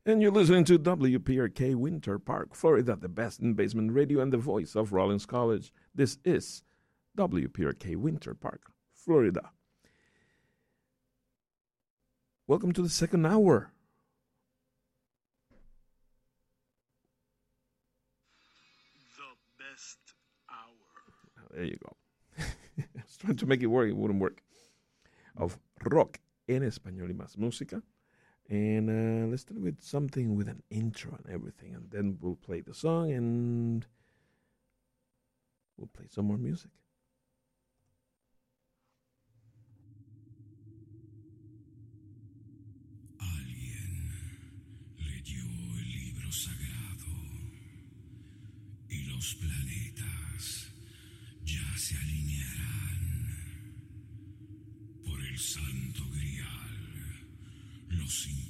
And you're listening to WPRK Winter Park, Florida, the best in basement radio and the voice of Rollins College. This is WPRK Winter Park, Florida. Welcome to the second hour. The best hour. There you go. I was trying to make it work. It wouldn't work. Of rock en español y más música. And let's start with something with an intro and everything. And then we'll play the song and we'll play some more music. Alguien leyó el libro sagrado y los planetas ya se alinearán por el santo grial. Los